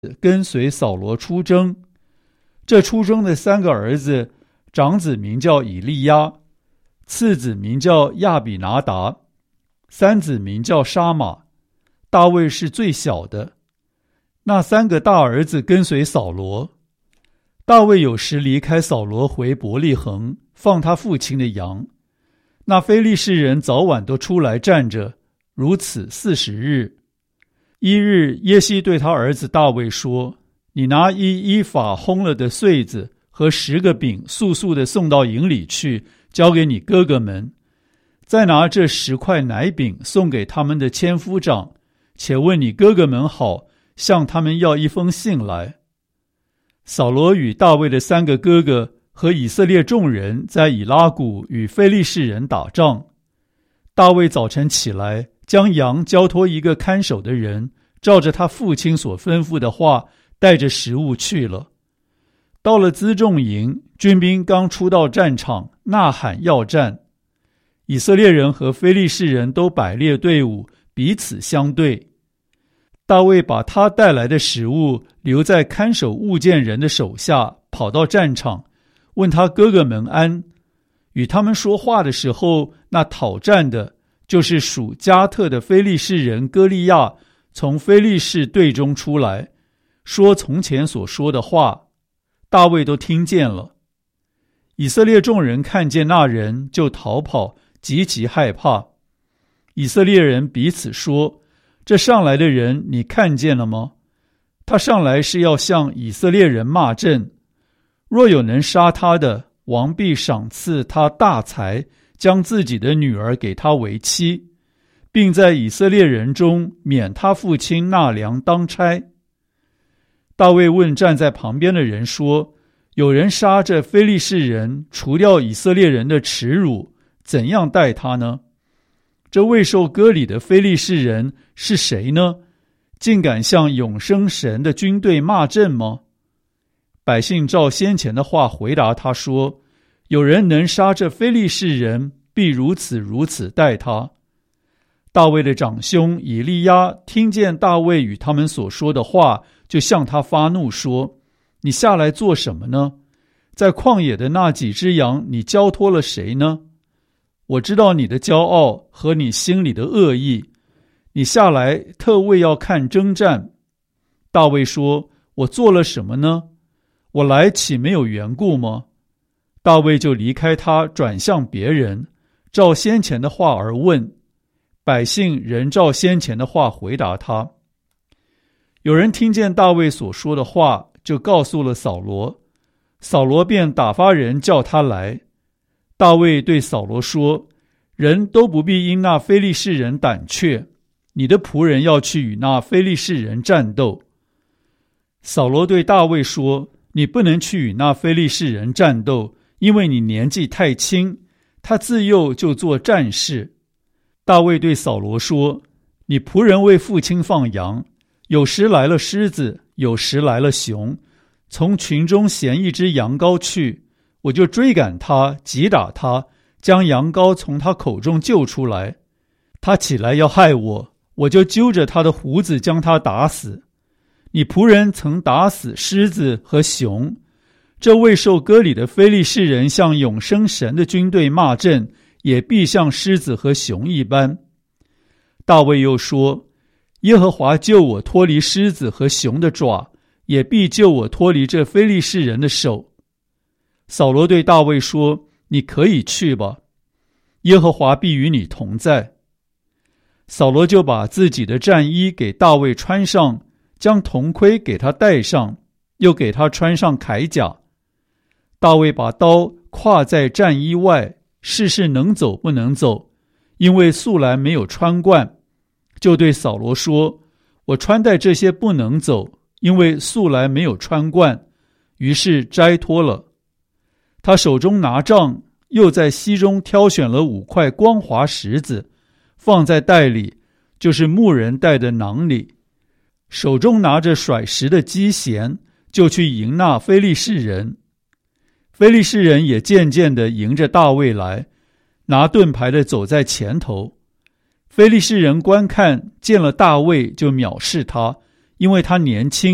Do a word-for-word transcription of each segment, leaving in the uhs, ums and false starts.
跟随扫罗出征。这出征的三个儿子，长子名叫以利亚，次子名叫亚比拿达，三子名叫沙马。大卫是最小的。那三个大儿子跟随扫罗。大卫有时离开扫罗回伯利恒，放他父亲的羊。那非利士人早晚都出来站着，如此四十日。一日，耶西对他儿子大卫说：你拿一依法烘了的穗子和十个饼速速地送到营里去，交给你哥哥们。再拿这十块奶饼送给他们的千夫长，且问你哥哥们好，向他们要一封信来。扫罗与大卫的三个哥哥和以色列众人在以拉谷与非利士人打仗。大卫早晨起来，将羊交托一个看守的人，照着他父亲所吩咐的话，带着食物去了。到了辎重营，军兵刚出到战场，呐喊要战。以色列人和非利士人都摆列队伍，彼此相对。大卫把他带来的食物留在看守物件人的手下，跑到战场，问他哥哥们安。与他们说话的时候，那讨战的，就是属加特的非利士人歌利亚，从非利士队中出来，说从前所说的话，大卫都听见了。以色列众人看见那人，就逃跑，极其害怕。以色列人彼此说：这上来的人你看见了吗？他上来是要向以色列人骂阵。若有能杀他的，王必赏赐他大财，将自己的女儿给他为妻，并在以色列人中免他父亲纳粮当差。大卫问站在旁边的人说：有人杀这非利士人，除掉以色列人的耻辱，怎样待他呢？这未受割礼的非利士人是谁呢？竟敢向永生神的军队骂阵吗？百姓照先前的话回答他说：有人能杀这非利士人，必如此如此待他。大卫的长兄以利亚听见大卫与他们所说的话，就向他发怒说：你下来做什么呢？在旷野的那几只羊，你交托了谁呢？我知道你的骄傲和你心里的恶意，你下来特为要看征战。大卫说：我做了什么呢？我来岂没有缘故吗？大卫就离开他，转向别人，照先前的话而问。百姓仍照先前的话回答他。有人听见大卫所说的话，就告诉了扫罗。扫罗便打发人叫他来。大卫对扫罗说：人都不必因那非利士人胆怯，你的仆人要去与那非利士人战斗。扫罗对大卫说：你不能去与那非利士人战斗，因为你年纪太轻，他自幼就做战士。大卫对扫罗说：你仆人为父亲放羊，有时来了狮子，有时来了熊，从群中衔一只羊羔去，我就追赶他，击打他，将羊羔从他口中救出来。他起来要害我，我就揪着他的胡子将他打死。你仆人曾打死狮子和熊，这未受割礼的非利士人向永生神的军队骂阵，也必像狮子和熊一般。大卫又说：耶和华救我脱离狮子和熊的爪，也必救我脱离这非利士人的手。扫罗对大卫说：你可以去吧，耶和华必与你同在。扫罗就把自己的战衣给大卫穿上，将铜盔给他戴上，又给他穿上铠甲。大卫把刀挎在战衣外，试试能走不能走，因为素来没有穿惯，就对扫罗说：我穿戴这些不能走，因为素来没有穿惯。于是摘脱了。他手中拿杖，又在溪中挑选了五块光滑石子，放在袋里，就是牧人带的囊里，手中拿着甩石的机弦，就去迎那非利士人。非利士人也渐渐地迎着大卫来，拿盾牌的走在前头。非利士人观看，见了大卫就藐视他，因为他年轻，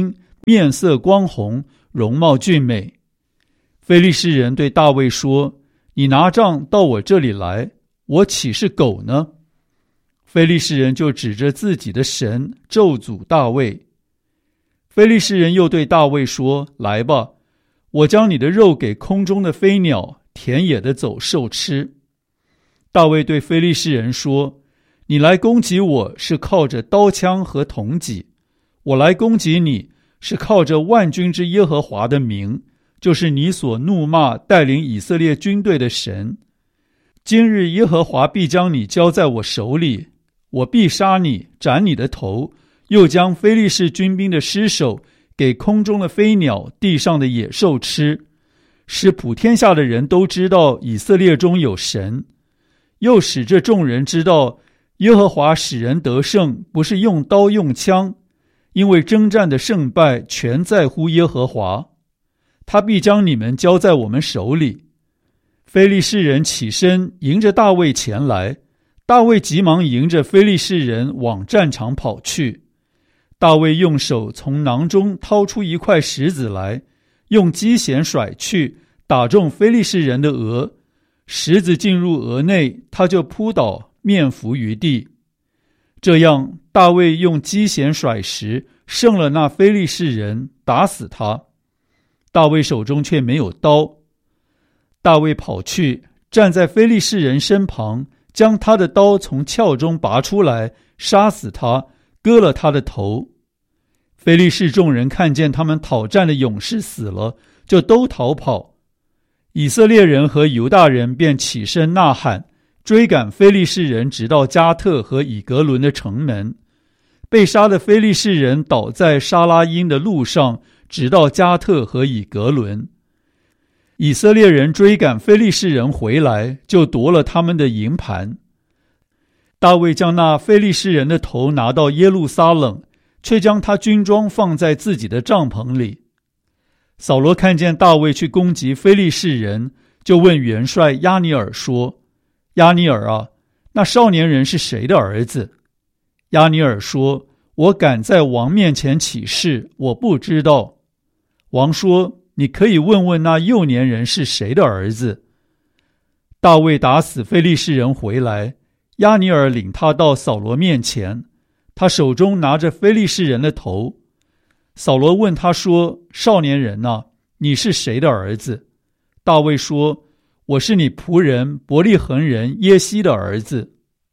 面色光红，容貌俊美。非利士人对大卫说：你拿杖到我这里来，我岂是狗呢？非利士人就指着自己的神咒诅大卫。非利士人又对大卫说：来吧，我将你的肉给空中的飞鸟、田野的走兽吃。大卫对非利士人说：你来攻击我是靠着刀枪和铜戟，我来攻击你是靠着万军之耶和华的名，就是你所怒骂带领以色列军队的神。今日耶和华必将你交在我手里，我必杀你，斩你的头，又将非利士军兵的尸首给空中的飞鸟、地上的野兽吃，使普天下的人都知道以色列中有神，又使这众人知道耶和华使人得胜，不是用刀用枪，因为征战的胜败全在乎耶和华。他必将你们交在我们手里。非利士人起身迎着大卫前来，大卫急忙迎着非利士人往战场跑去。大卫用手从囊中掏出一块石子来，用机弦甩去，打中非利士人的额，石子进入额内，他就扑倒，面伏于地。这样大卫用机弦甩石，胜了那非利士人，打死他。大卫手中却没有刀。大卫跑去，站在非利士人身旁，将他的刀从鞘中拔出来，杀死他，割了他的头。非利士众人看见他们讨战的勇士死了，就都逃跑。以色列人和犹大人便起身呐喊，追赶非利士人，直到加特和以革伦的城门。被杀的非利士人倒在沙拉因的路上，直到加特和以革伦。以色列人追赶非利士人回来，就夺了他们的营盘。大卫将那非利士人的头拿到耶路撒冷，却将他军装放在自己的帐篷里。扫罗看见大卫去攻击非利士人，就问元帅押尼珥说：押尼珥啊，那少年人是谁的儿子？押尼珥说：我敢在王面前起誓，我不知道。王说：你可以问问那幼年人是谁的儿子。大卫打死非利士人回来，押尼珥领他到扫罗面前，他手中拿着非利士人的头。扫罗问他说：少年人啊，你是谁的儿子？大卫说：我是你仆人伯利恒人耶西的儿子。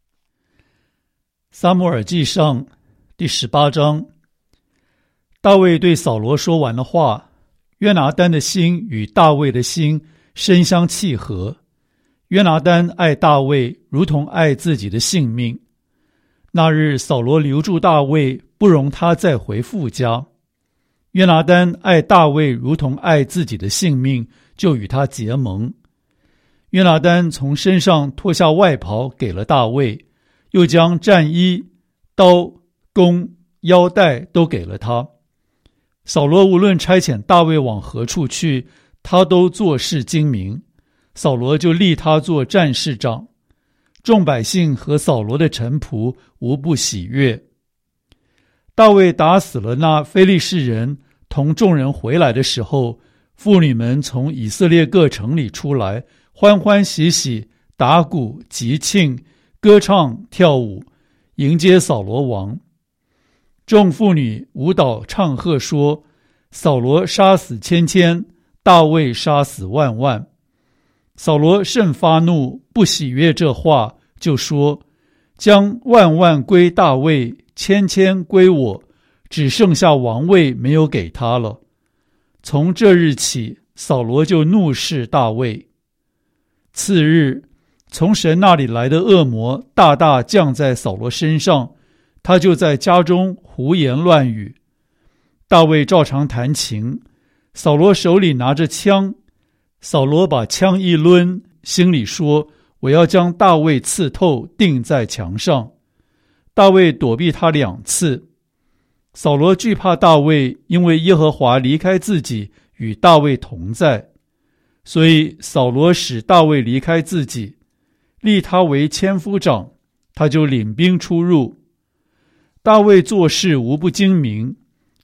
撒母耳记上第十八章。大卫对扫罗说完了话，约拿单的心与大卫的心深相契合。约拿单爱大卫如同爱自己的性命。那日扫罗留住大卫，不容他再回父家。约拿单爱大卫如同爱自己的性命，就与他结盟。约拿单从身上脱下外袍给了大卫，又将战衣、刀、弓、腰带都给了他。扫罗无论差遣大卫往何处去，他都做事精明，扫罗就立他做战士长。众百姓和扫罗的臣仆无不喜悦。大卫打死了那非利士人，同众人回来的时候，妇女们从以色列各城里出来，欢欢喜喜，打鼓击磬，歌唱跳舞，迎接扫罗王。众妇女舞蹈唱和说：扫罗杀死千千，大卫杀死万万。扫罗甚发怒，不喜悦这话，就说：将万万归大卫，千千归我，只剩下王位没有给他了。从这日起，扫罗就怒视大卫。次日，从神那里来的恶魔大大降在扫罗身上，他就在家中胡言乱语。大卫照常弹琴，扫罗手里拿着枪，扫罗把枪一抡，心里说：我要将大卫刺透，钉在墙上。大卫躲避他两次。扫罗惧怕大卫，因为耶和华离开自己，与大卫同在，所以扫罗使大卫离开自己，立他为千夫长，他就领兵出入。大卫做事无不精明，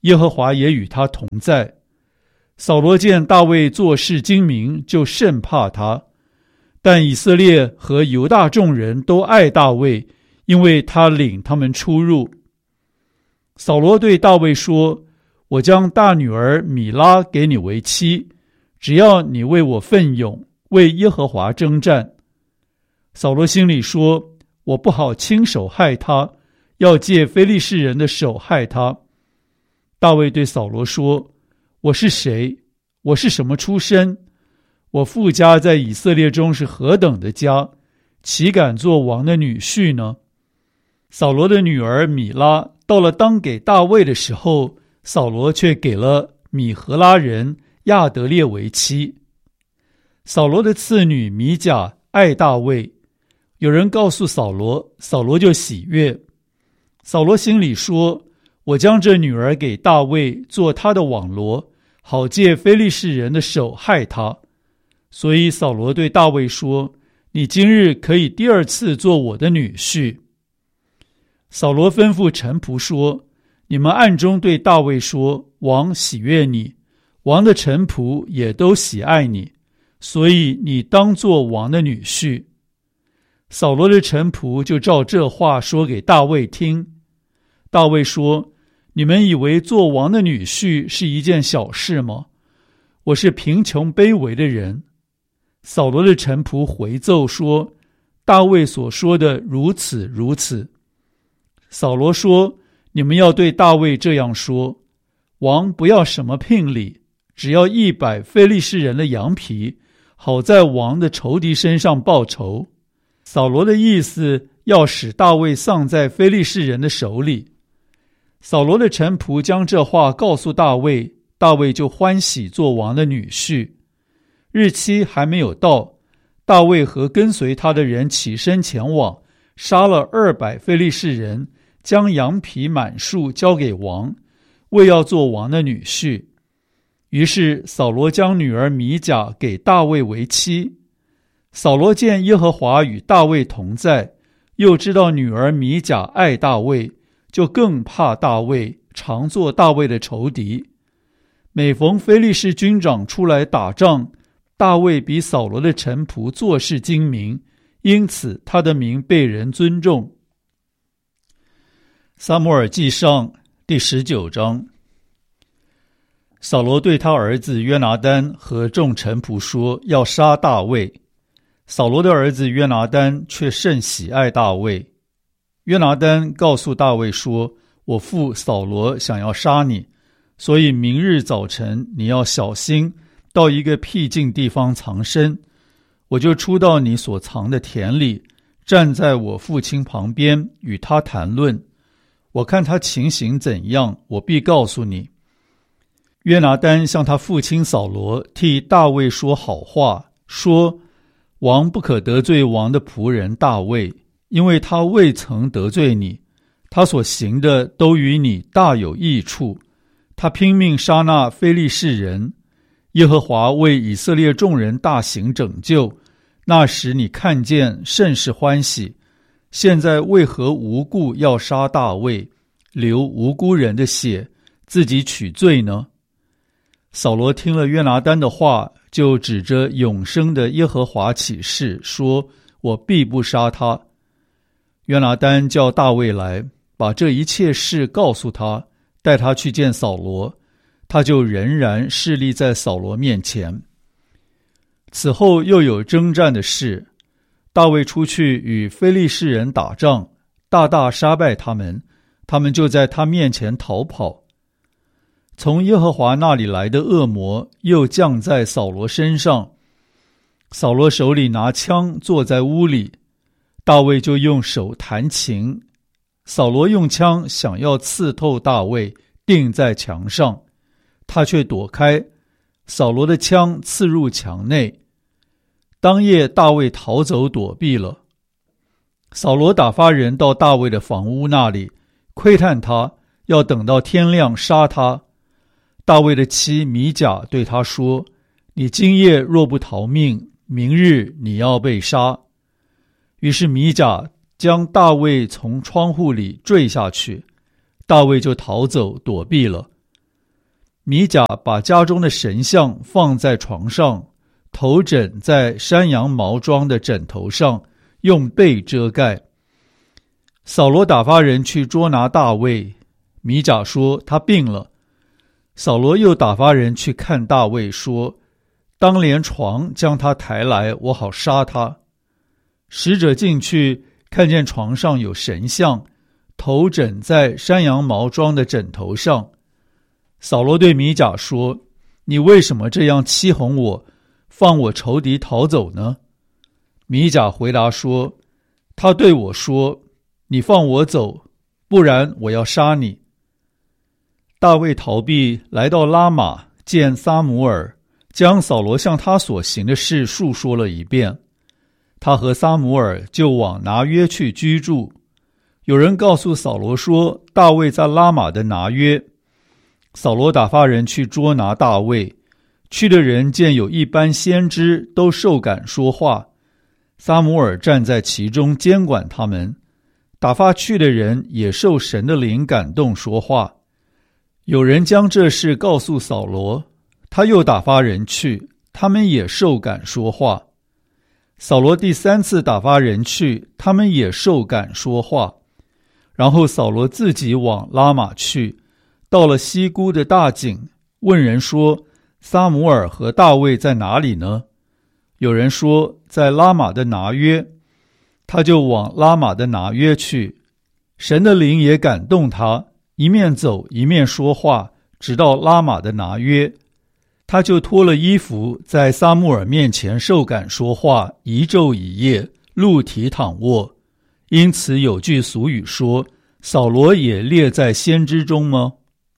耶和华也与他同在。扫罗见大卫做事精明，就甚怕他。但以色列和犹大众人都爱大卫，因为他领他们出入。扫罗对大卫说：我将大女儿米拉给你为妻，只要你为我奋勇，为耶和华征战。扫罗心里说：我不好亲手害他，要借非利士人的手害他。大卫对扫罗说：我是谁？我是什么出身？我父家在以色列中是何等的家，岂敢做王的女婿呢？扫罗的女儿米拉到了当给大卫的时候，扫罗却给了米何拉人亚得列为妻。扫罗的次女米甲爱大卫，有人告诉扫罗，扫罗就喜悦。扫罗心里说：我将这女儿给大卫做他的网罗，好借非利士人的手害他。所以扫罗对大卫说：你今日可以第二次做我的女婿。扫罗吩咐臣仆说：你们暗中对大卫说，王喜悦你，王的臣仆也都喜爱你，所以你当做王的女婿。扫罗的臣仆就照这话说给大卫听。大卫说：你们以为做王的女婿是一件小事吗？我是贫穷卑微的人。扫罗的臣仆回奏说：大卫所说的如此如此。扫罗说：你们要对大卫这样说，王不要什么聘礼，只要一百非利士人的羊皮，好在王的仇敌身上报仇。扫罗的意思要使大卫丧在非利士人的手里。扫罗的臣仆将这话告诉大卫，大卫就欢喜做王的女婿。日期还没有到，大卫和跟随他的人起身前往，杀了二百非利士人，将羊皮满数交给王，为要做王的女婿。于是扫罗将女儿米甲给大卫为妻。扫罗见耶和华与大卫同在，又知道女儿米甲爱大卫，就更怕大卫，常做大卫的仇敌。每逢非利士军长出来打仗，大卫比扫罗的臣仆做事精明，因此他的名被人尊重。撒母耳记上第十九章。扫罗对他儿子约拿单和众臣仆说，要杀大卫。扫罗的儿子约拿单却甚喜爱大卫。约拿单告诉大卫说：我父扫罗想要杀你，所以明日早晨你要小心，到一个僻静地方藏身。我就出到你所藏的田里，站在我父亲旁边，与他谈论。我看他情形怎样，我必告诉你。约拿单向他父亲扫罗替大卫说好话，说：王不可得罪王的仆人大卫，因为他未曾得罪你，他所行的都与你大有益处。他拼命杀那非利士人，耶和华为以色列众人大行拯救，那时你看见甚是欢喜。现在为何无故要杀大卫，流无辜人的血，自己取罪呢？扫罗听了约拿单的话，就指着永生的耶和华起誓，说：我必不杀他。约拿单叫大卫来，把这一切事告诉他，带他去见扫罗，他就仍然侍立在扫罗面前。此后又有征战的事，大卫出去与非利士人打仗，大大杀败他们，他们就在他面前逃跑。从耶和华那里来的恶魔又降在扫罗身上，扫罗手里拿枪坐在屋里，大卫就用手弹琴。扫罗用枪想要刺透大卫，钉在墙上，他却躲开，扫罗的枪刺入墙内。当夜大卫逃走躲避了。扫罗打发人到大卫的房屋那里，窥探他，要等到天亮杀他。大卫的妻米甲对他说：你今夜若不逃命，明日你要被杀。于是米甲将大卫从窗户里坠下去，大卫就逃走躲避了。 米甲把家中的神像放在床上，头枕在山羊毛装的枕头上，用被遮盖。扫罗打发人去捉拿大卫，米甲说他病了。扫罗又打发人去看大卫，说当连床将他抬来，我好杀他。使者进去，看见床上有神像，头枕在山羊毛装的枕头上。扫罗对米甲说，你为什么这样欺哄我，放我仇敌逃走呢？米甲回答说，他对我说，你放我走，不然我要杀你。大卫逃避，来到拉玛，见撒母耳，将扫罗向他所行的事述说了一遍。他和撒母耳就往拿约去居住。有人告诉扫罗说，大卫在拉玛的拿约。扫罗打发人去捉拿大卫，去的人见有一班先知都受感说话，撒母耳站在其中监管他们。打发去的人也受神的灵感动说话。有人将这事告诉扫罗，他又打发人去，他们也受感说话。扫罗第三次打发人去，他们也受感说话。然后扫罗自己往拉玛去，到了西姑的大井，问人说，撒母耳和大卫在哪里呢？有人说，在拉玛的拿约。他就往拉玛的拿约去，神的灵也感动他，一面走一面说话，直到拉玛的拿约。他就脱了衣服，在撒母耳面前受感说话，一昼一夜，露体躺卧。因此有句俗语说，扫罗也列在先知中吗？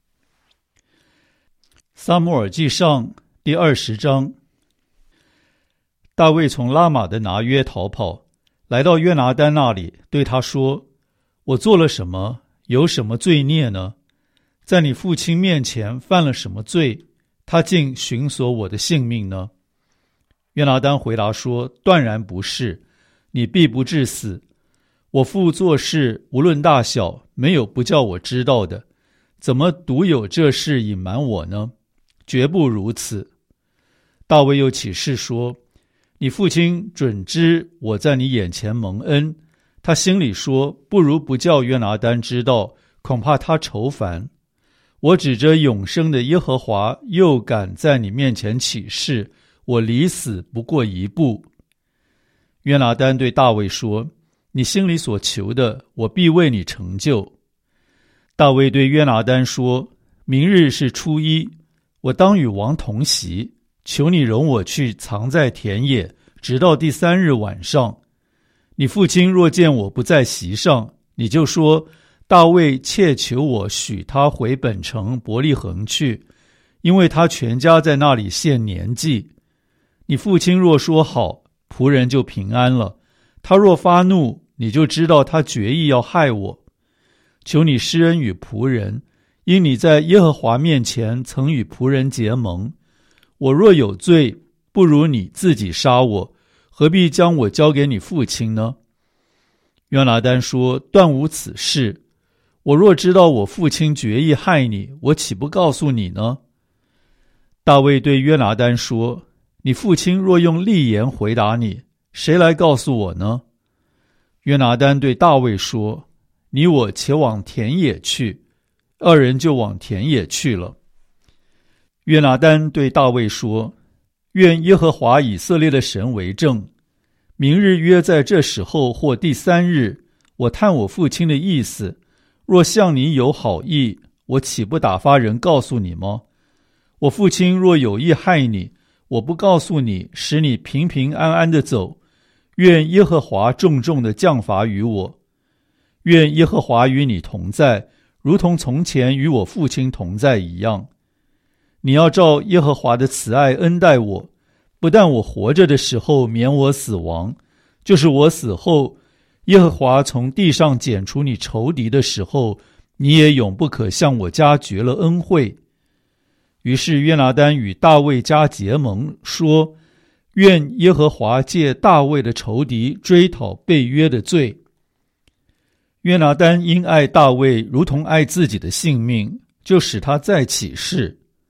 撒母耳记上第二十章。大卫从拉玛的拿约逃跑，来到约拿单那里，对他说，我做了什么，有什么罪孽呢？在你父亲面前犯了什么罪，他竟寻索我的性命呢？约拿单回答说，断然不是，你必不致死。我父做事无论大小，没有不叫我知道的，怎么独有这事隐瞒我呢？绝不如此。大卫又起誓说，你父亲准知我在你眼前蒙恩，他心里说，不如不叫约拿单知道，恐怕他愁烦。我指着永生的耶和华，又敢在你面前起誓，我离死不过一步。约拿单对大卫说，你心里所求的，我必为你成就。大卫对约拿单说，明日是初一，我当与王同席，求你容我去藏在田野，直到第三日晚上。你父亲若见我不在席上，你就说，大卫切求我许他回本城伯利恒去，因为他全家在那里献年祭。你父亲若说好，仆人就平安了。他若发怒，你就知道他决意要害我。求你施恩与仆人，因你在耶和华面前曾与仆人结盟。我若有罪，不如你自己杀我，何必将我交给你父亲呢？约拿单说，断无此事。我若知道我父亲决意害你，我岂不告诉你呢？大卫对约拿单说，你父亲若用利言回答你，谁来告诉我呢？约拿单对大卫说，你我且往田野去。二人就往田野去了。约拿单对大卫说，愿耶和华以色列的神为证，明日约在这时候或第三日，我探我父亲的意思，若向你有好意，我岂不打发人告诉你吗？我父亲若有意害你，我不告诉你，使你平平安安的走，愿耶和华重重的降罚于我。愿耶和华与你同在，如同从前与我父亲同在一样。你要照耶和华的慈爱恩待我，不但我活着的时候免我死亡，就是我死后，耶和华从地上剪除你仇敌的时候，你也永不可向我家绝了恩惠。于是约拿单与大卫家结盟，说，愿耶和华借大卫的仇敌追讨被约的罪。约拿单因爱大卫如同爱自己的性命，就使他再起誓。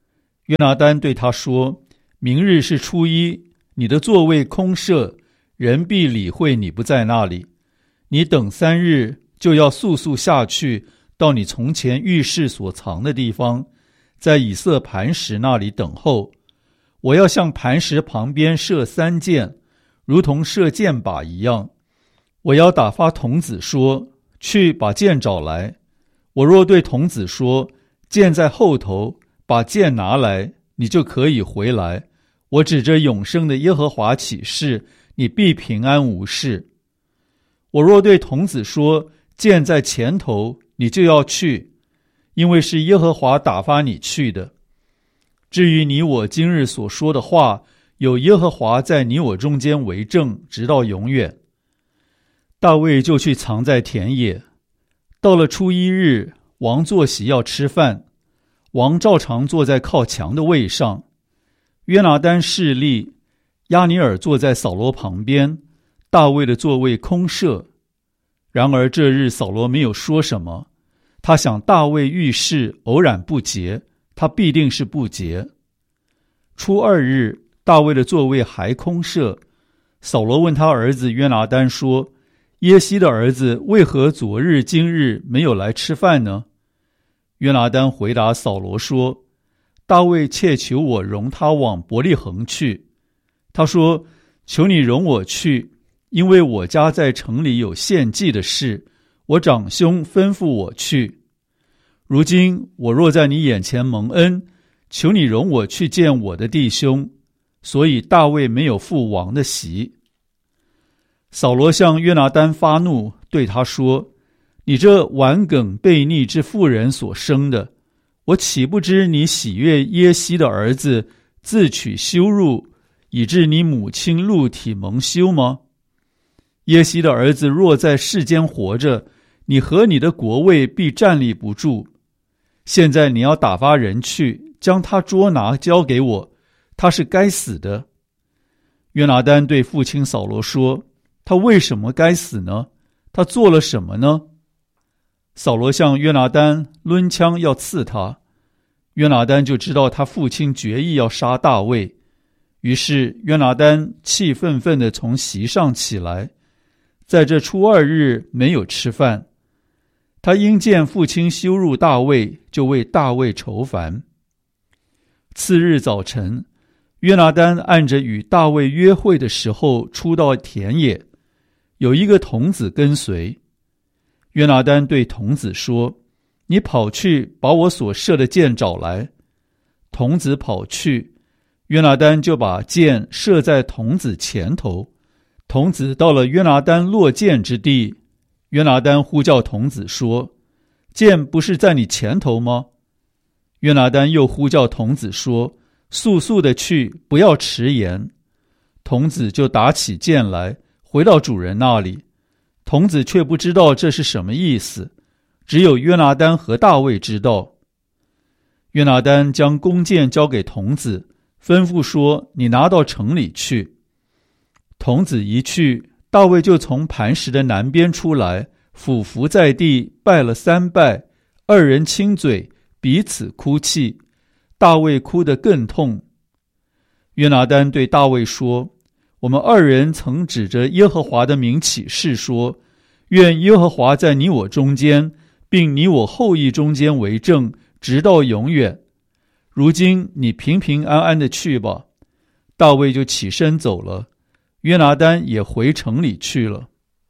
约拿单对他说：明日是初一，你的座位空设，人必理会你不在那里。你等三日，就要速速下去，到你从前浴室所藏的地方，在以色磐石那里等候。我要向磐石旁边射三箭，如同射箭靶一样。我要打发童子说：去把箭找来。我若对童子说：箭在后头，把箭拿来，你就可以回来。我指着永生的耶和华起誓，你必平安无事。我若对童子说：箭在前头，你就要去，因为是耶和华打发你去的。至于你我今日所说的话，有耶和华在你我中间为证，直到永远。大卫就去藏在田野。到了初一日，王坐席要吃饭，王照常坐在靠墙的位上。约拿单侍立，押尼珥坐在扫罗旁边，大卫的座位空设。然而这日扫罗没有说什么，他想大卫遇事偶然不洁，他必定是不洁。初二日，大卫的座位还空设。扫罗问他儿子约拿单说：耶西的儿子为何昨日今日没有来吃饭呢？约拿单回答扫罗说：大卫切求我容他往伯利恒去。他说：求你容我去，因为我家在城里有献祭的事，我长兄吩咐我去。如今我若在你眼前蒙恩，求你容我去见我的弟兄。所以大卫没有赴王的席。扫罗向约拿单发怒，对他说：你这顽梗悖逆之妇人所生的，我岂不知你喜悦耶西的儿子，自取羞辱，以致你母亲露体蒙羞吗？耶西的儿子若在世间活着，你和你的国位必站立不住。现在你要打发人去，将他捉拿交给我，他是该死的。约拿单对父亲扫罗说：他为什么该死呢？他做了什么呢？扫罗向约拿单抡枪要刺他，约拿单就知道他父亲决意要杀大卫。于是约拿单气愤愤地从席上起来，在这初二日没有吃饭。他因见父亲羞辱大卫，就为大卫愁烦。次日早晨，约拿单按着与大卫约会的时候出到田野，有一个童子跟随。约拿单对童子说：你跑去把我所射的箭找来。童子跑去，约拿单就把箭射在童子前头。童子到了约拿单落箭之地，约拿单呼叫童子说：箭不是在你前头吗？约拿单又呼叫童子说：速速的去，不要迟延。童子就打起箭来，回到主人那里。童子却不知道这是什么意思，只有约拿单和大卫知道。约拿单将弓箭交给童子，吩咐说：你拿到城里去。童子一去，大卫就从磐石的南边出来，俯伏在地，拜了三拜，二人亲嘴，彼此哭泣。大卫哭得更痛。约拿单对大卫说：我们二人曾指着耶和华的名起誓说：愿耶和华在你我中间，并你我后裔中间为证，直到永远。如今你平平安安的去吧。大卫就起身走了，约拿单也回城里去了。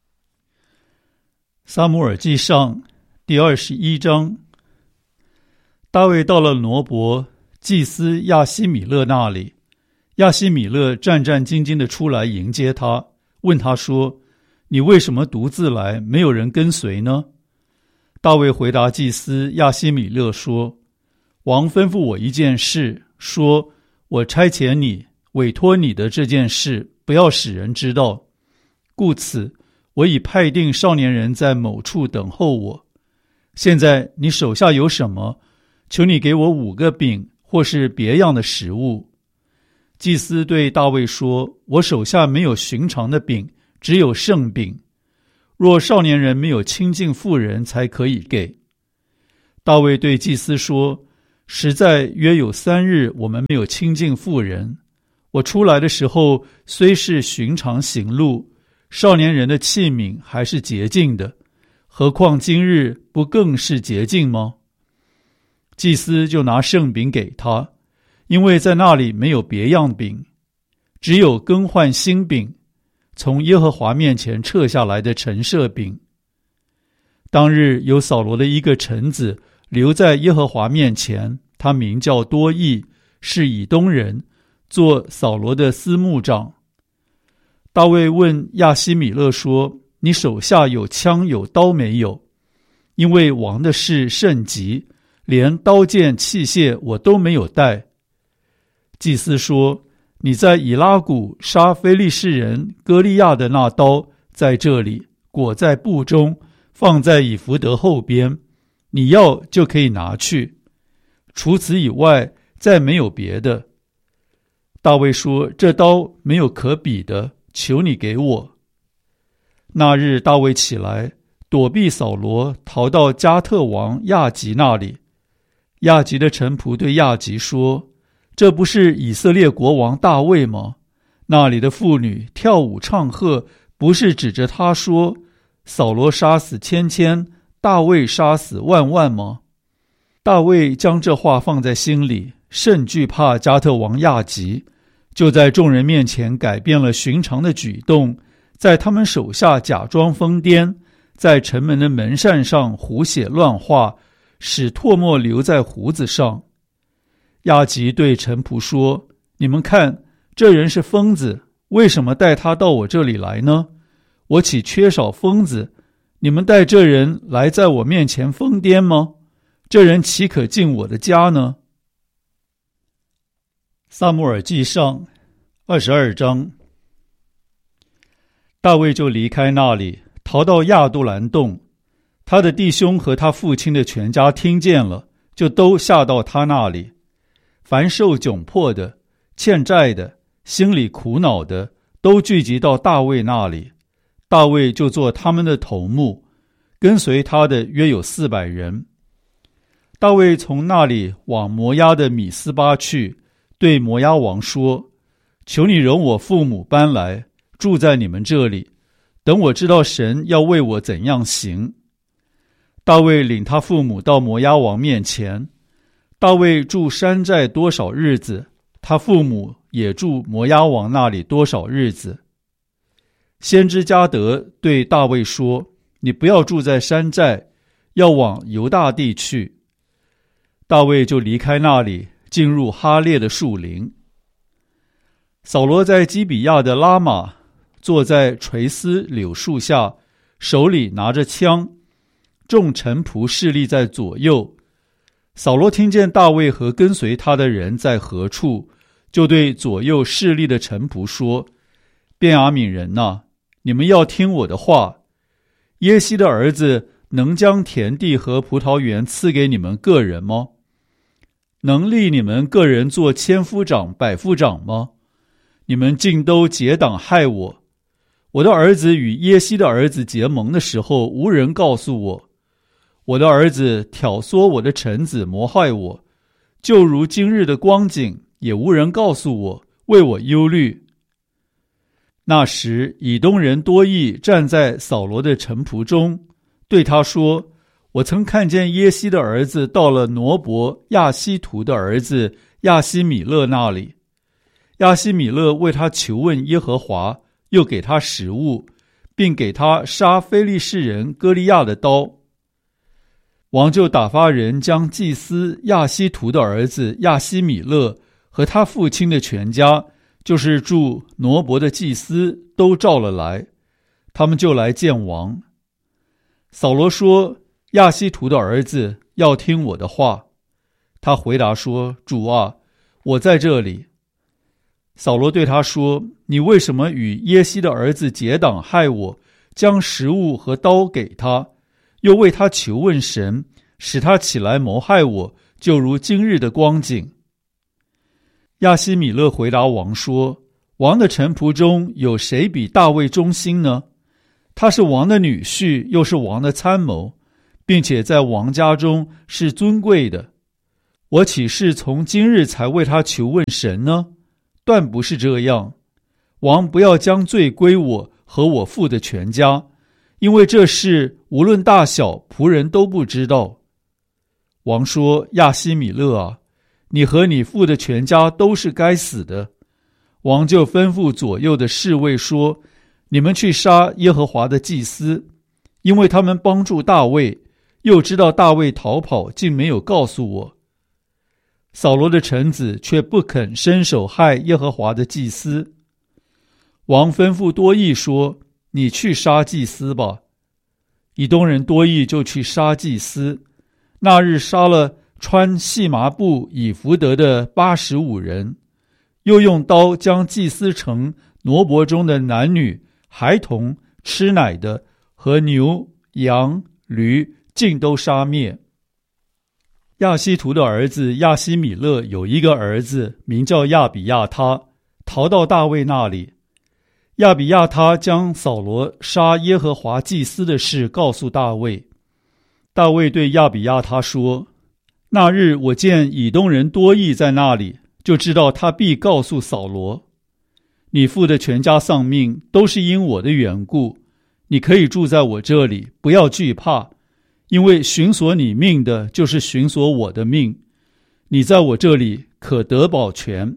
撒母耳记上第二十一章。大卫到了挪伯祭司亚希米勒那里，亚希米勒战战兢兢地出来迎接他，问他说：你为什么独自来，没有人跟随呢？大卫回答祭司亚希米勒说：王吩咐我一件事，说我差遣你，委托你的这件事，不要使人知道。故此我已派定少年人在某处等候我。现在你手下有什么？求你给我五个饼，或是别样的食物。祭司对大卫说：我手下没有寻常的饼，只有圣饼。若少年人没有亲近妇人，才可以给。大卫对祭司说： 实在约有三日，我们没有亲近妇人。我出来的时候，虽是寻常行路，少年人的器皿还是洁净的，何况今日不更是洁净吗？祭司就拿圣饼给他，因为在那里没有别样饼，只有更换新饼，从耶和华面前撤下来的陈设饼。当日有扫罗的一个臣子留在耶和华面前，他名叫多益，是以东人，做扫罗的司牧长。大卫问亚希米勒说：你手下有枪有刀没有？因为王的事甚急，连刀剑器械我都没有带。祭司说：你在以拉谷杀非利士人歌利亚的那刀在这里，裹在布中，放在以弗得后边，你要就可以拿去，除此以外再没有别的。大卫说：这刀没有可比的，求你给我。那日大卫起来，躲避扫罗，逃到加特王亚吉那里。亚吉的臣仆对亚吉说：这不是以色列国王大卫吗？那里的妇女跳舞唱和，不是指着他说：扫罗杀死千千，大卫杀死万万吗？大卫将这话放在心里，甚惧怕加特王亚吉，就在众人面前改变了寻常的举动，在他们手下假装疯癫，在城门的门扇上胡写乱画，使唾沫留在胡子上。亚吉对臣仆说：你们看，这人是疯子，为什么带他到我这里来呢？我岂缺少疯子？你们带这人来在我面前疯癫吗？这人岂可进我的家呢？撒母耳记上二十二章。大卫就离开那里，逃到亚杜兰洞。他的弟兄和他父亲的全家听见了，就都下到他那里。凡受窘迫的、欠债的、心里苦恼的，都聚集到大卫那里。大卫就做他们的头目，跟随他的约有四百人。大卫从那里往摩押的米斯巴去，对摩押王说：求你容我父母搬来，住在你们这里，等我知道神要为我怎样行。大卫领他父母到摩押王面前。大卫住山寨多少日子，他父母也住摩押王那里多少日子。先知加得对大卫说：你不要住在山寨，要往犹大地去。大卫就离开那里，进入哈列的树林。扫罗在基比亚的拉玛，坐在垂丝柳树下，手里拿着枪，众臣仆侍立在左右。扫罗听见大卫和跟随他的人在何处，就对左右侍立的臣仆说：便雅悯人哪，你们要听我的话。耶西的儿子能将田地和葡萄园赐给你们个人吗？能立你们个人做千夫长、百夫长吗？你们尽都结党害我。我的儿子与耶西的儿子结盟的时候，无人告诉我。我的儿子挑唆我的臣子谋害我，就如今日的光景，也无人告诉我，为我忧虑。那时以东人多益站在扫罗的臣仆中，对他说：我曾看见耶西的儿子到了挪伯亚希图的儿子亚希米勒那里。亚希米勒为他求问耶和华，又给他食物，并给他杀非利士人歌利亚的刀。王就打发人将祭司亚希图的儿子亚希米勒和他父亲的全家，就是住挪伯的祭司，都召了来，他们就来见王。扫罗说：亚希图的儿子要听我的话。他回答说：主啊，我在这里。扫罗对他说：你为什么与耶西的儿子结党害我，将食物和刀给他，又为他求问神，使他起来谋害我，就如今日的光景？亚希米勒回答王说：王的臣仆中有谁比大卫忠心呢？他是王的女婿，又是王的参谋，并且在王家中是尊贵的。 我岂是从今日才为他求问神呢？断不是这样。王不要将罪归我和我父的全家，因为这事无论大小，仆人都不知道。王说：亚希米勒啊，你和你父的全家都是该死的。王就吩咐左右的侍卫说：你们去杀耶和华的祭司，因为他们帮助大卫，又知道大卫逃跑，竟没有告诉我。扫罗的臣子却不肯伸手害耶和华的祭司。王吩咐多益说：你去杀祭司吧。以东人多益就去杀祭司，那日杀了穿细麻布以弗得的八十五人，又用刀将祭司城挪伯中的男女、孩童、吃奶的和牛、羊、驴尽都杀灭。亚希图的儿子亚希米勒有一个儿子名叫亚比亚他，逃到大卫那里。亚比亚他将扫罗杀耶和华祭司的事告诉大卫。大卫对亚比亚他说：那日我见以东人多益在那里，就知道他必告诉扫罗，你父的全家丧命都是因我的缘故，你可以住在我这里，不要惧怕，因为寻索你命的就是寻索我的命，你在我这里可得保全。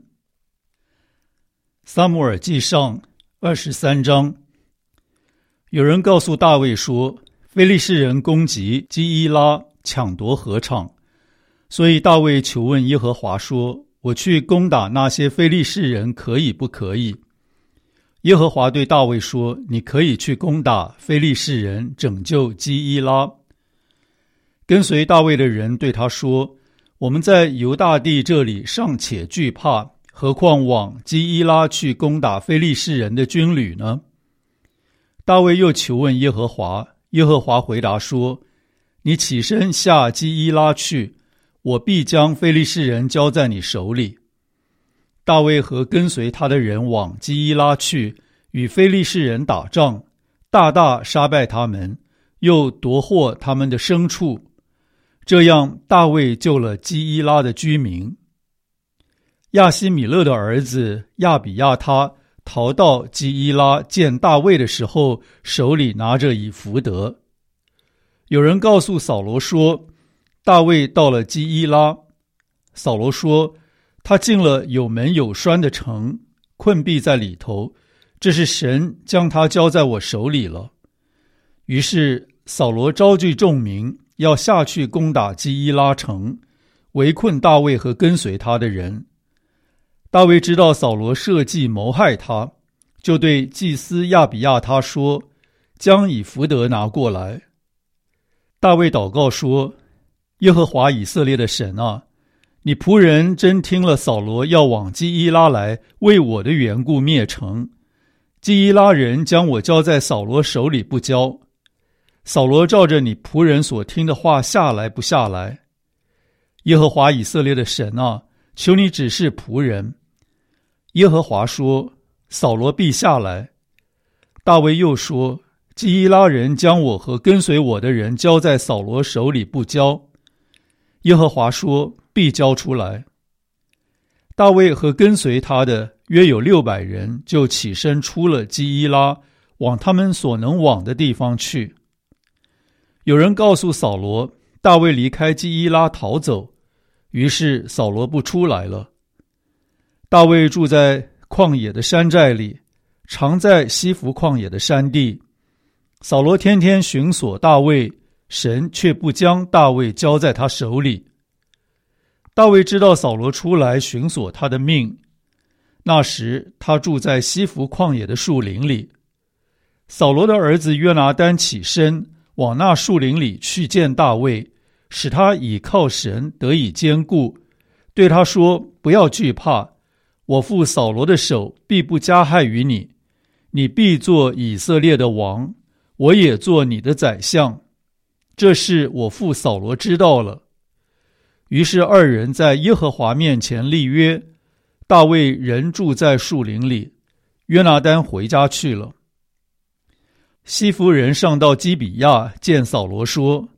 撒母耳记上二十三章。有人告诉大卫说，非利士人攻击基伊拉，抢夺禾场，所以大卫求问耶和华说，我去攻打那些非利士人可以不可以？耶和华对大卫说，你可以去攻打非利士人，拯救基伊拉。跟随大卫的人对他说，我们在犹大地这里尚且惧怕，何况往基伊拉去攻打非利士人的军旅呢？大卫又求问耶和华，耶和华回答说，你起身下基伊拉去，我必将非利士人交在你手里。大卫和跟随他的人往基伊拉去，与非利士人打仗，大大杀败他们，又夺获他们的牲畜。这样大卫救了基伊拉的居民。亚希米勒的儿子亚比亚他逃到基伊拉，见大卫的时候，手里拿着以弗得。有人告诉扫罗说，大卫到了基伊拉。扫罗说，他进了有门有栓的城，困闭在里头，这是神将他交在我手里了。于是扫罗招聚众民，要下去攻打基伊拉城，围困大卫和跟随他的人。大卫知道扫罗设计谋害他，就对祭司亚比亚他说，将以弗得拿过来。大卫祷告说，耶和华以色列的神啊，你仆人真听了扫罗要往基伊拉来，为我的缘故灭城，基伊拉人将我交在扫罗手里不交。扫罗照着你仆人所听的话下来不下来？耶和华以色列的神啊，求你指示仆人。耶和华说，扫罗必下来。大卫又说，基伊拉人将我和跟随我的人交在扫罗手里不交。耶和华说，必交出来。大卫和跟随他的约有六百人，就起身出了基伊拉，往他们所能往的地方去。有人告诉扫罗，大卫离开基伊拉逃走，于是扫罗不出来了。大卫住在旷野的山寨里，常在西弗旷野的山地。扫罗天天寻索大卫，神却不将大卫交在他手里。大卫知道扫罗出来寻索他的命，那时他住在西弗旷野的树林里。扫罗的儿子约拿单起身往那树林里去见大卫，使他倚靠神得以坚固，对他说，不要惧怕，我父扫罗的手必不加害于你，你必做以色列的王，我也做你的宰相。这事我父扫罗知道了。于是二人在耶和华面前立约，大卫仍住在树林里，约拿单回家去了。西弗人上到基比亚见扫罗说，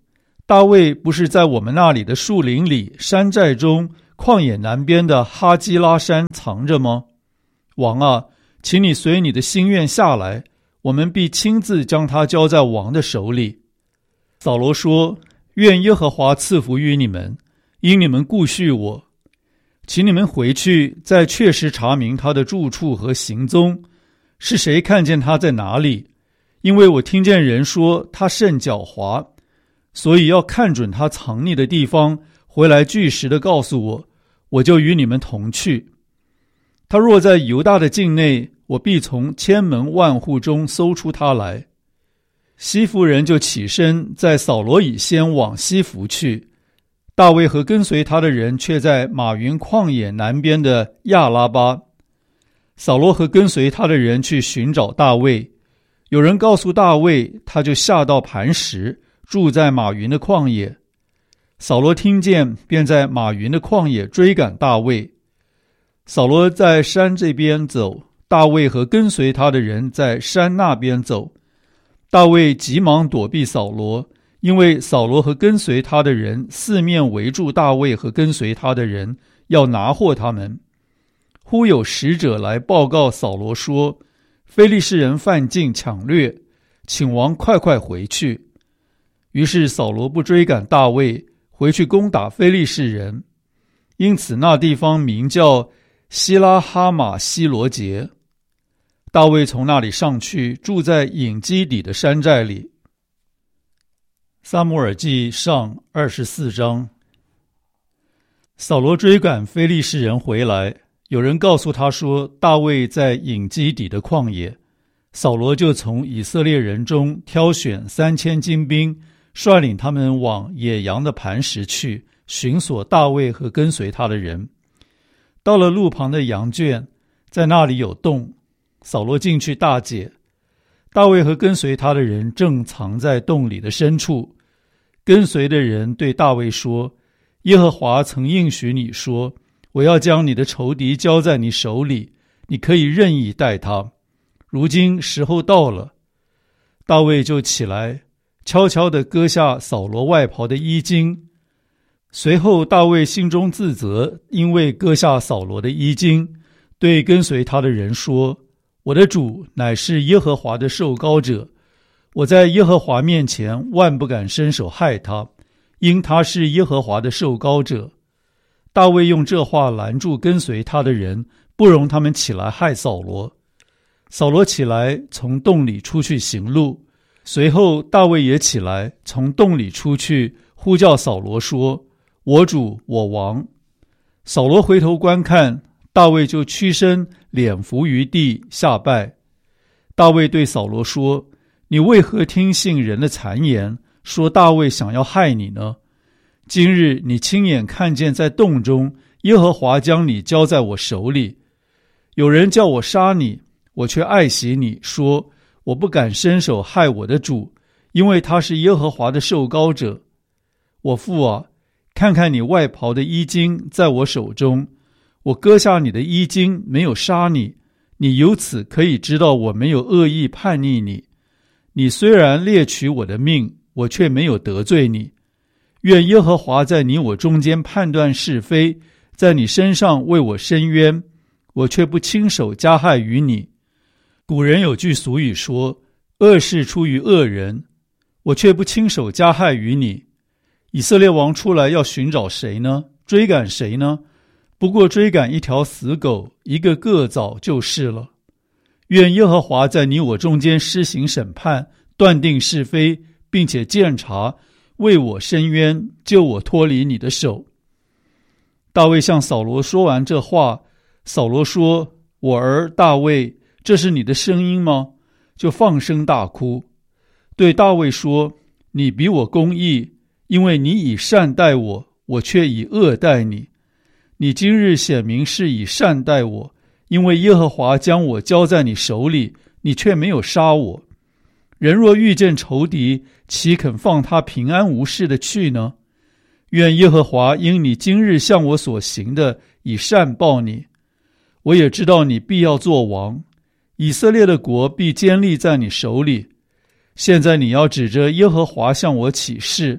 大卫不是在我们那里的树林里、山寨中、旷野南边的哈基拉山藏着吗？王啊，请你随你的心愿下来，我们必亲自将他交在王的手里。”扫罗说：“愿耶和华赐福于你们，因你们顾恤我。请你们回去，再确实查明他的住处和行踪，是谁看见他在哪里？因为我听见人说他甚狡猾，所以要看准他藏匿的地方，回来据实的告诉我，我就与你们同去。他若在犹大的境内，我必从千门万户中搜出他来。”西弗人就起身，在扫罗以先往西弗去。大卫和跟随他的人却在马云旷野南边的亚拉巴。扫罗和跟随他的人去寻找大卫，有人告诉大卫，他就下到磐石，住在马云的旷野。扫罗听见，便在马云的旷野追赶大卫。扫罗在山这边走，大卫和跟随他的人在山那边走。大卫急忙躲避扫罗，因为扫罗和跟随他的人四面围住大卫和跟随他的人，要拿获他们。忽有使者来报告扫罗说：“非利士人犯境抢掠，请王快快回去。”于是扫罗不追赶大卫，回去攻打非利士人。因此那地方名叫希拉哈马希罗杰。大卫从那里上去，住在隐基底的山寨里。撒母耳记上二十四章。扫罗追赶非利士人回来，有人告诉他说，大卫在隐基底的旷野。扫罗就从以色列人中挑选三千精兵，率领他们往野羊的磐石去，寻索大卫和跟随他的人。到了路旁的羊圈，在那里有洞，扫罗进去大解，大卫和跟随他的人正藏在洞里的深处。跟随的人对大卫说：“耶和华曾应许你说，我要将你的仇敌交在你手里，你可以任意待他。如今时候到了。”大卫就起来，悄悄地割下扫罗外袍的衣襟。随后大卫心中自责，因为割下扫罗的衣襟，对跟随他的人说：“我的主乃是耶和华的受膏者，我在耶和华面前万不敢伸手害他，因他是耶和华的受膏者。”大卫用这话拦住跟随他的人，不容他们起来害扫罗。扫罗起来，从洞里出去行路，随后大卫也起来，从洞里出去，呼叫扫罗说：“我主，我王。”扫罗回头观看，大卫就屈身脸伏于地下拜。大卫对扫罗说：“你为何听信人的谗言，说大卫想要害你呢？今日你亲眼看见在洞中，耶和华将你交在我手里。有人叫我杀你，我却爱惜你，说我不敢伸手害我的主，因为他是耶和华的受膏者。我父啊，看看你外袍的衣襟在我手中，我割下你的衣襟，没有杀你，你由此可以知道我没有恶意叛逆你。你虽然猎取我的命，我却没有得罪你。愿耶和华在你我中间判断是非，在你身上为我伸冤，我却不亲手加害于你。古人有句俗语说，恶事出于恶人，我却不亲手加害于你。以色列王出来要寻找谁呢？追赶谁呢？不过追赶一条死狗，一个个枣就是了。愿耶和华在你我中间施行审判，断定是非，并且鉴察，为我伸冤，救我脱离你的手。大卫向扫罗说完这话，扫罗说：“我儿大卫，这是你的声音吗？”就放声大哭，对大卫说：“你比我公义，因为你以善待我，我却以恶待你。你今日显明是以善待我，因为耶和华将我交在你手里，你却没有杀我。人若遇见仇敌，岂肯放他平安无事的去呢？愿耶和华因你今日向我所行的，以善报你。我也知道你必要做王，以色列的国必坚立在你手里。现在你要指着耶和华向我起誓，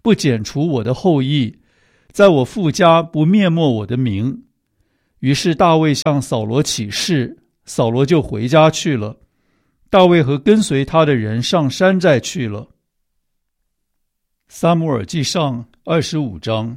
不剪除我的后裔，在我父家不灭没我的名。”于是大卫向扫罗起誓，扫罗就回家去了。大卫和跟随他的人上山寨去了。撒母耳记上二十五章。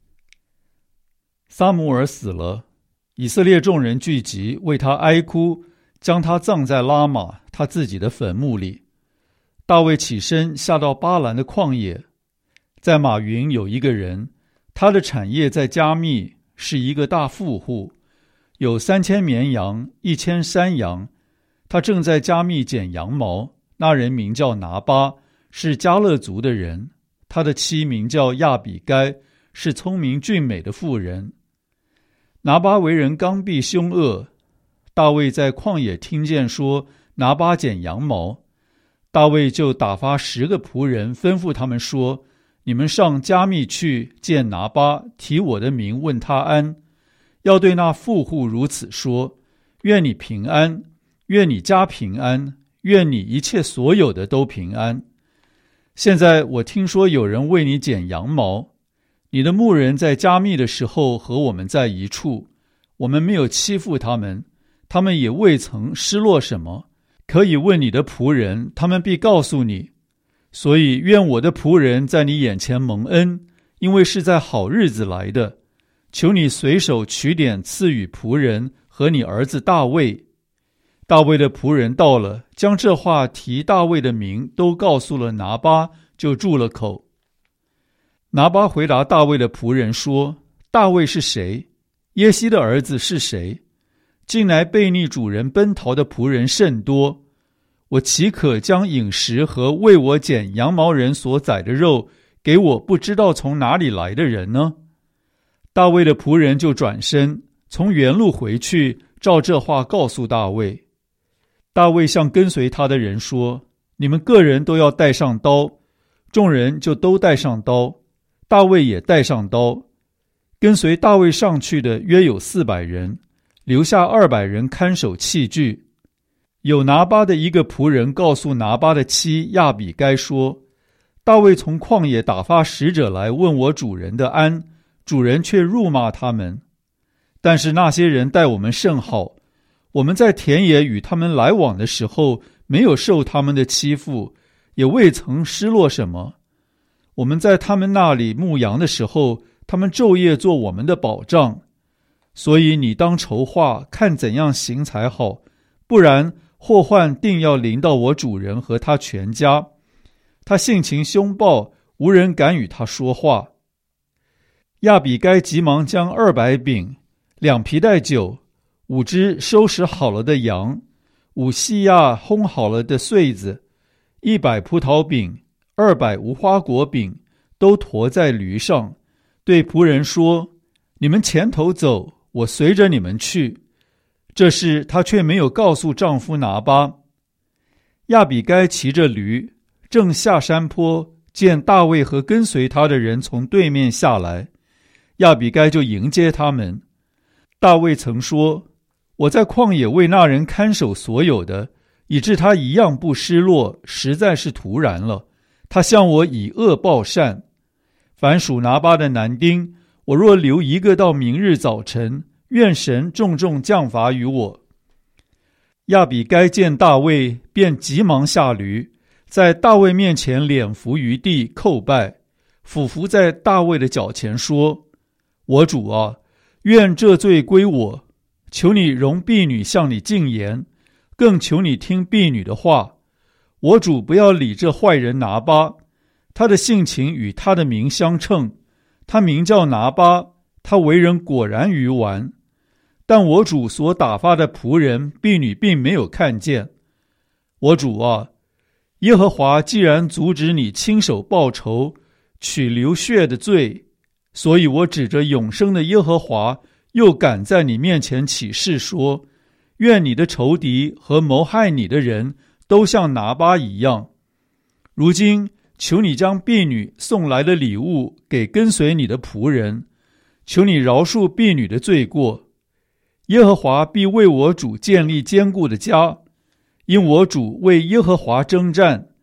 撒母耳死了，以色列众人聚集，为他哀哭，将他葬在拉玛他自己的坟墓里。大卫起身下到巴兰的旷野，在马云有一个人，他的产业在加密，是一个大富户，有三千绵羊，一千山羊。他正在加密剪羊毛，那人名叫拿巴，是迦勒族的人。他的妻名叫亚比该，是聪明俊美的妇人。拿巴为人刚愎凶恶，大卫在旷野听见说拿巴剪羊毛，大卫就打发十个仆人，吩咐他们说：“你们上加密去见拿巴，提我的名问他安，要对那富户如此说：愿你平安，愿你家平安，愿你一切所有的都平安。现在我听说有人为你剪羊毛，你的牧人在加密的时候和我们在一处，我们没有欺负他们，他们也未曾失落什么。可以问你的仆人，他们必告诉你。所以愿我的仆人在你眼前蒙恩，因为是在好日子来的。求你随手取点赐予仆人和你儿子大卫。”大卫的仆人到了，将这话提大卫的名都告诉了拿巴，就住了口。拿巴回答大卫的仆人说：“大卫是谁？耶西的儿子是谁？近来背逆主人奔逃的仆人甚多，我岂可将饮食和为我剪羊毛人所宰的肉给我不知道从哪里来的人呢？”大卫的仆人就转身从原路回去，照这话告诉大卫。大卫向跟随他的人说：“你们个人都要带上刀。”众人就都带上刀，大卫也带上刀。跟随大卫上去的约有四百人，留下二百人看守器具。有拿巴的一个仆人告诉拿巴的妻亚比该说：“大卫从旷野打发使者来问我主人的安，主人却辱骂他们。但是那些人待我们甚好，我们在田野与他们来往的时候，没有受他们的欺负，也未曾失落什么。我们在他们那里牧羊的时候，他们昼夜做我们的保障。所以你当筹划，看怎样行才好，不然祸患定要临到我主人和他全家。他性情凶暴，无人敢与他说话。”亚比该急忙将二百饼、两皮带酒、五只收拾好了的羊、五细亚烘好了的穗子、一百葡萄饼、二百无花果饼，都驮在驴上，对仆人说：“你们前头走，我随着你们去。”这事她却没有告诉丈夫拿巴。亚比该骑着驴，正下山坡，见大卫和跟随他的人从对面下来，亚比该就迎接他们。大卫曾说：“我在旷野为那人看守所有的，以致他一样不失落，实在是突然了。他向我以恶报善。凡属拿巴的男丁，我若留一个到明日早晨，愿神重重降罚于我。”亚比该见大卫，便急忙下驴，在大卫面前脸伏于地叩拜，俯伏在大卫的脚前说：“我主啊，愿这罪归我，求你容婢女向你进言，更求你听婢女的话。我主不要理这坏人拿巴，他的性情与他的名相称，他名叫拿巴，他为人果然愚顽。但我主所打发的仆人婢女并没有看见。我主啊，耶和华既然阻止你亲手报仇，取流血的罪，所以我指着永生的耶和华，又敢在你面前起誓说：愿你的仇敌和谋害你的人都像拿巴一样。如今求你将婢女送来的礼物给跟随你的仆人，求你饶恕婢女的罪过。耶和华必为我主建立坚固的家，因我主为耶和华征战，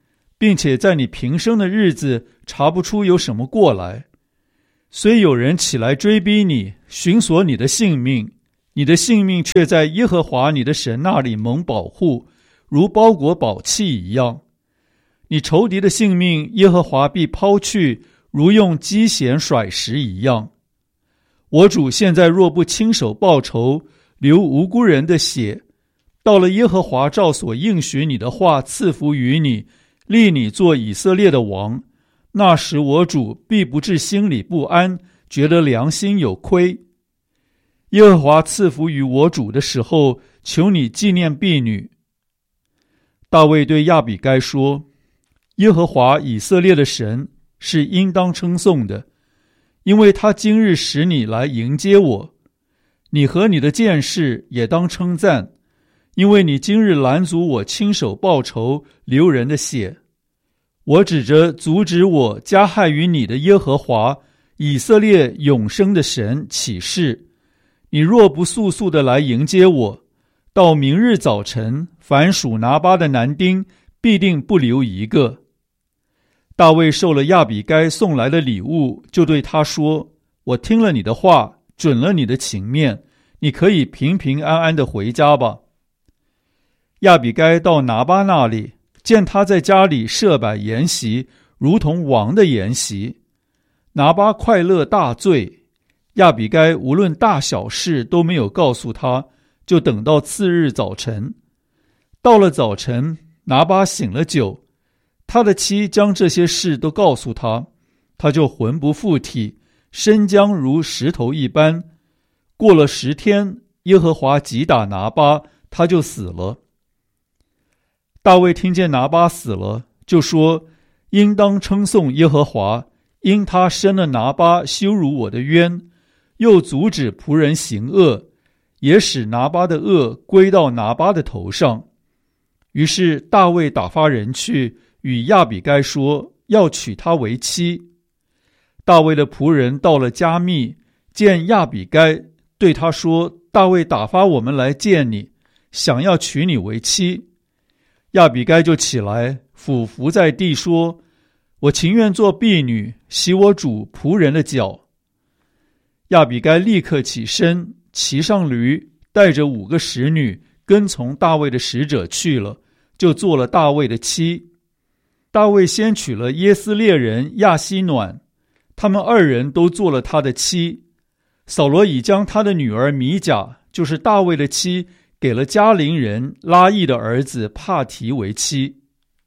并且在你平生的日子查不出有什么过来。虽有人起来追逼你，寻索你的性命，你的性命却在耶和华你的神那里蒙保护，如包裹宝器一样。你仇敌的性命，耶和华必抛去，如用机弦甩石一样。我主现在若不亲手报仇，流无辜人的血，到了耶和华照所应许你的话赐福于你，立你做以色列的王，那时我主必不至心里不安，觉得良心有亏。耶和华赐福于我主的时候，求你纪念婢女。大卫对亚比该说，耶和华以色列的神是应当称颂的，因为他今日使你来迎接我。你和你的剑士也当称赞，因为你今日拦阻我亲手报仇，流人的血。我指着阻止我加害于你的耶和华以色列永生的神起誓，你若不速速地来迎接我，到明日早晨，凡属拿巴的男丁必定不留一个。大卫受了亚比该送来的礼物，就对他说，我听了你的话，准了你的情面，你可以平平安安地回家吧。亚比该到拿巴那里，见他在家里设摆筵席，如同王的筵席。拿巴快乐大醉，亚比该无论大小事都没有告诉他，就等到次日早晨。到了早晨，拿巴醒了酒，他的妻将这些事都告诉他，他就魂不附体，身僵如石头一般。过了十天，耶和华击打拿巴，他就死了。大卫听见拿巴死了，就说，应当称颂耶和华，因他伸了拿巴羞辱我的冤，又阻止仆人行恶，也使拿巴的恶归到拿巴的头上。于是大卫打发人去与亚比该说，要娶她为妻。大卫的仆人到了加密，见亚比该，对他说，大卫打发我们来见你，想要娶你为妻。亚比该就起来，俯伏在地说，我情愿做婢女，洗我主仆人的脚。亚比该立刻起身，骑上驴，带着五个使女，跟从大卫的使者去了，就做了大卫的妻。大卫先娶了耶斯列人亚希暖，他们二人都做了他的妻。扫罗已将他的女儿米甲，就是大卫的妻，给了加林人拉益的儿子帕提为妻。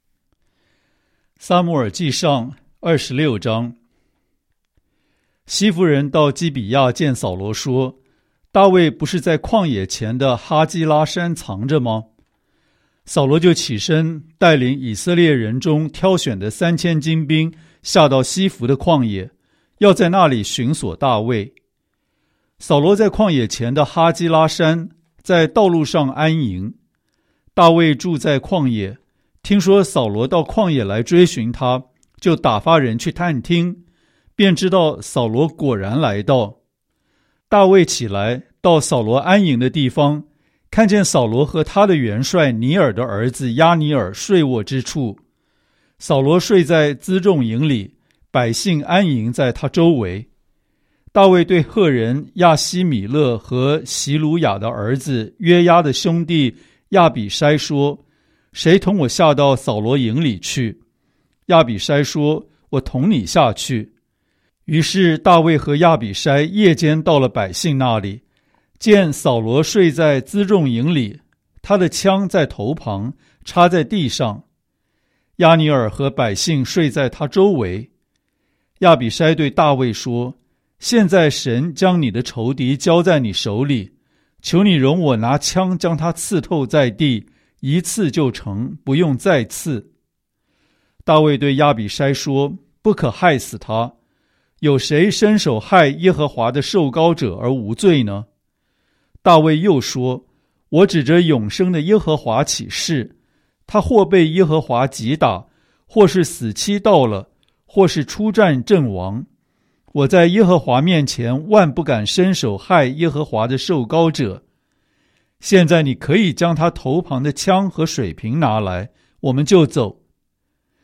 撒母耳记上二十六章。西弗人到基比亚见扫罗说，大卫不是在旷野前的哈基拉山藏着吗？扫罗就起身，带领以色列人中挑选的三千精兵，下到西弗的旷野，要在那里寻索大卫。扫罗在旷野前的哈基拉山，在道路上安营。大卫住在旷野，听说扫罗到旷野来追寻他，就打发人去探听，便知道扫罗果然来到。大卫起来，到扫罗安营的地方，看见扫罗和他的元帅尼尔的儿子押尼尔睡卧之处。扫罗睡在辎重营里，百姓安营在他周围。大卫对赫人亚希米勒和席鲁雅的儿子约押的兄弟亚比筛说，谁同我下到扫罗营里去？亚比筛说，我同你下去。于是大卫和亚比筛夜间到了百姓那里，见扫罗睡在辎重营里，他的枪在头旁，插在地上。押尼尔和百姓睡在他周围。亚比筛对大卫说，现在神将你的仇敌交在你手里，求你容我拿枪将他刺透在地，一刺就成，不用再刺。大卫对亚比筛说，不可害死他，有谁伸手害耶和华的受膏者而无罪呢？大卫又说，我指着永生的耶和华起誓，他或被耶和华击打，或是死期到了，或是出战阵亡，我在耶和华面前万不敢伸手害耶和华的受膏者。现在你可以将他头旁的枪和水瓶拿来，我们就走。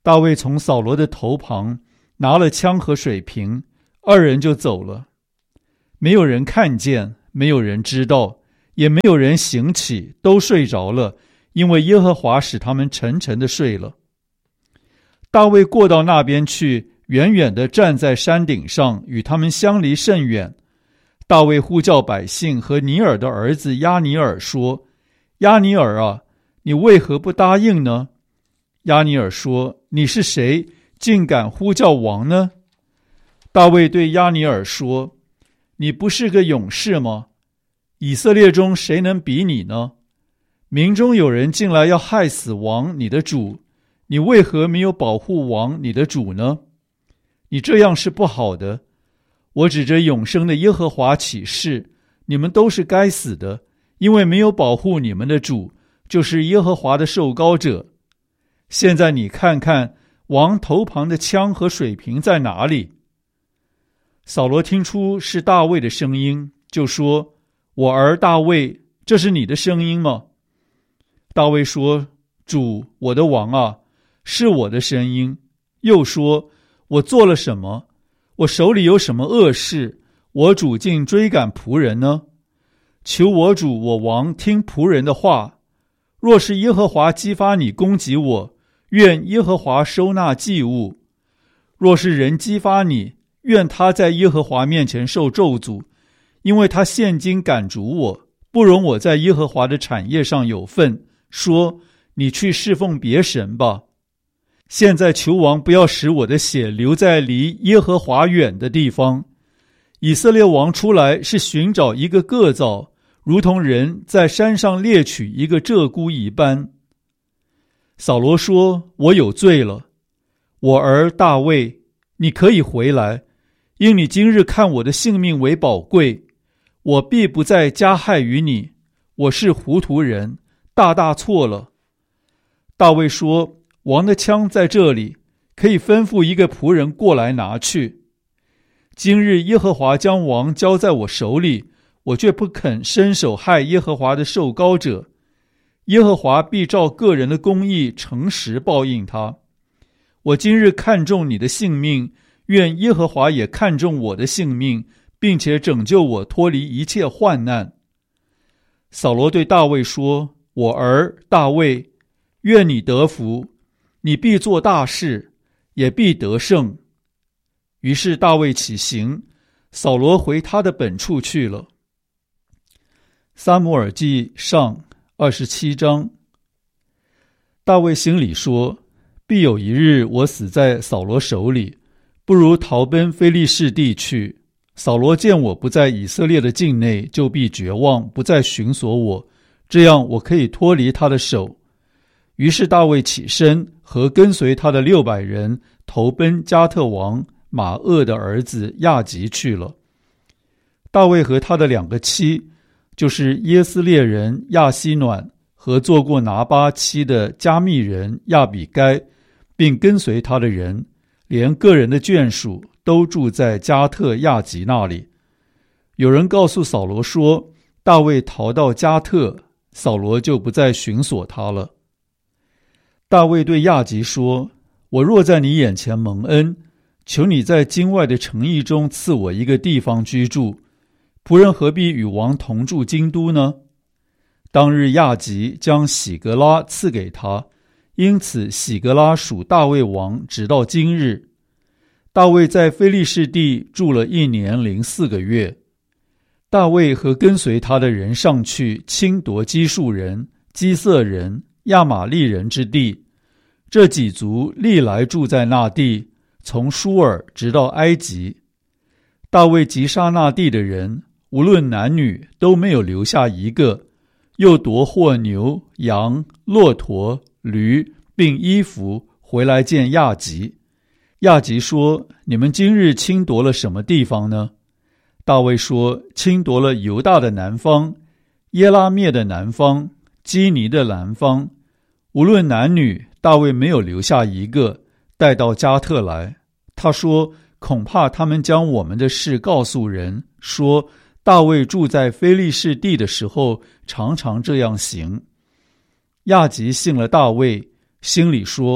大卫从扫罗的头旁拿了枪和水瓶，二人就走了。没有人看见，没有人知道，也没有人醒起，都睡着了，因为耶和华使他们沉沉的睡了。大卫过到那边去，远远地站在山顶上，与他们相离甚远。大卫呼叫百姓和尼尔的儿子押尼尔说：押尼尔啊，你为何不答应呢？押尼尔说：你是谁，竟敢呼叫王呢？大卫对押尼尔说：你不是个勇士吗？以色列中谁能比你呢？民中有人进来要害死王你的主，你为何没有保护王你的主呢？你这样是不好的。我指着永生的耶和华起誓，你们都是该死的，因为没有保护你们的主，就是耶和华的受膏者。现在你看看，王头旁的枪和水瓶在哪里？扫罗听出是大卫的声音，就说：我儿大卫，这是你的声音吗？大卫说：主，我的王啊，是我的声音。又说：我做了什么？我手里有什么恶事？我主竟追赶仆人呢？求我主我王听仆人的话。若是耶和华激发你攻击我，愿耶和华收纳祭物；若是人激发你，愿他在耶和华面前受咒诅，因为他现今赶逐我，不容我在耶和华的产业上有份，说：你去侍奉别神吧。现在求王不要使我的血流在离耶和华远的地方。以色列王出来是寻找一个个蚤，如同人在山上猎取一个鹧鸪一般。扫罗说：我有罪了。我儿大卫，你可以回来，因你今日看我的性命为宝贵，我必不再加害于你。我是糊涂人，大大错了。大卫说：王的枪在这里，可以吩咐一个仆人过来拿去。今日耶和华将王交在我手里，我却不肯伸手害耶和华的受膏者。耶和华必照个人的公义诚实报应他。我今日看重你的性命，愿耶和华也看重我的性命，并且拯救我脱离一切患难。扫罗对大卫说：我儿大卫，愿你得福，你必做大事，也必得胜。于是大卫起行，扫罗回他的本处去了。撒母耳记上二十七章。大卫心里说：必有一日我死在扫罗手里，不如逃奔非利士地去。扫罗见我不在以色列的境内，就必绝望，不再寻索我，这样我可以脱离他的手。于是大卫起身，和跟随他的六百人投奔加特王马厄的儿子亚吉去了。大卫和他的两个妻，就是耶斯列人亚希暖和做过拿巴妻的加密人亚比该，并跟随他的人，连个人的眷属都住在加特亚吉那里。有人告诉扫罗说，大卫逃到加特，扫罗就不再寻索他了。大卫对亚吉说：我若在你眼前蒙恩，求你在京外的城邑中赐我一个地方居住，仆人何必与王同住京都呢？当日亚吉将喜格拉赐给他，因此喜格拉属大卫王直到今日。大卫在非利士地住了一年零四个月。大卫和跟随他的人上去侵夺基述人、基色人、亚玛利人之地。这几族历来住在那地，从舒尔直到埃及。大卫击杀那地的人，无论男女，都没有留下一个，又夺获牛、羊、骆驼、驴，并衣服回来见亚吉。亚吉说：你们今日侵夺了什么地方呢？大卫说：侵夺了犹大的南方，耶拉灭的南方，基尼的南方，无论男女，大卫没有留下一个，带到加特来。他说：恐怕他们将我们的事告诉人，说大卫住在非利士地的时候常常这样行。亚吉信了大卫，心里说：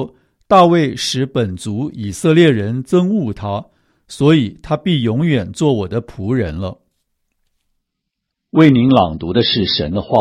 大卫使本族以色列人憎恶他，所以他必永远做我的仆人了。 为您朗读的是神的话。